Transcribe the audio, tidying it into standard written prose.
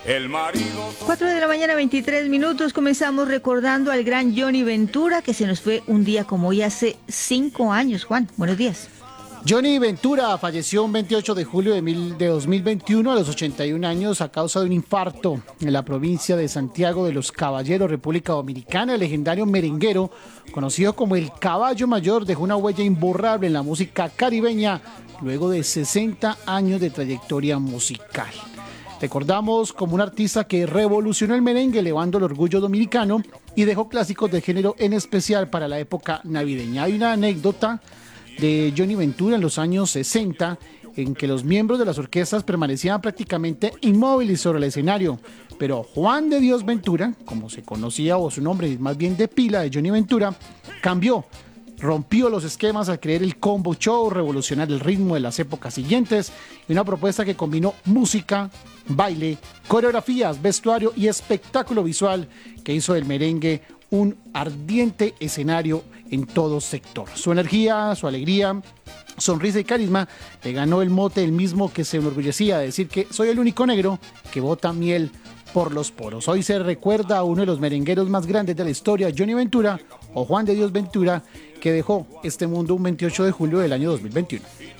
4 de la mañana, 23 minutos. Comenzamos recordando al gran Johnny Ventura, que se nos fue un día como hoy hace 5 años. Juan, buenos días. Johnny Ventura falleció un 28 de julio de 2021 a los 81 años a causa de un infarto en la provincia de Santiago de los Caballeros, República Dominicana. El legendario merenguero, conocido como el Caballo Mayor, dejó una huella imborrable en la música caribeña luego de 60 años de trayectoria musical. Recordamos como un artista que revolucionó el merengue, elevando el orgullo dominicano y dejó clásicos de género, en especial para la época navideña. Hay una anécdota de Johnny Ventura en los años 60 en que los miembros de las orquestas permanecían prácticamente inmóviles sobre el escenario, pero Juan de Dios Ventura, como se conocía, o su nombre más bien de pila de Johnny Ventura, cambió, rompió los esquemas al crear el combo show, revolucionar el ritmo de las épocas siguientes, y una propuesta que combinó música, baile, coreografías, vestuario y espectáculo visual que hizo del merengue un ardiente escenario en todo sector. Su energía, su alegría, sonrisa y carisma le ganó el mote el mismo que se enorgullecía de decir que soy el único negro que bota miel por los poros. Hoy se recuerda a uno de los merengueros más grandes de la historia, Johnny Ventura, o Juan de Dios Ventura, que dejó este mundo un 28 de julio del año 2021.